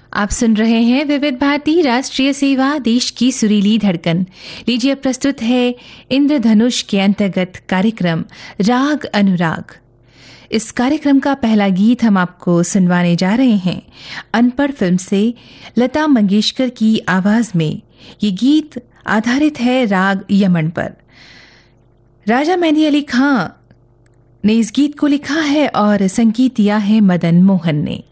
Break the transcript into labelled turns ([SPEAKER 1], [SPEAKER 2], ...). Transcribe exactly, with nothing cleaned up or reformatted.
[SPEAKER 1] आप सुन रहे हैं विविध भारती राष्ट्रीय सेवा, देश की सुरीली धड़कन। लीजिए प्रस्तुत है इंद्रधनुष के अंतर्गत कार्यक्रम राग अनुराग। इस कार्यक्रम का पहला गीत हम आपको सुनवाने जा रहे हैं अनपढ़ फिल्म से लता मंगेशकर की आवाज में। ये गीत आधारित है राग यमन पर। राजा मेहंदी अली खां ने इस गीत को लिखा है और संगीत दिया है मदन मोहन ने।